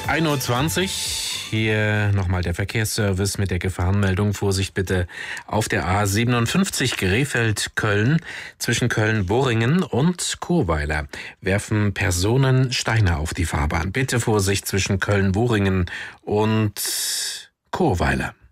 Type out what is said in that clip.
1:20 Uhr. Hier nochmal der Verkehrsservice mit der Gefahrenmeldung. Vorsicht bitte auf der A57 Krefeld-Köln. Zwischen Köln-Boringen und Churweiler werfen Personen Steine auf die Fahrbahn. Bitte Vorsicht zwischen Köln-Boringen und Churweiler.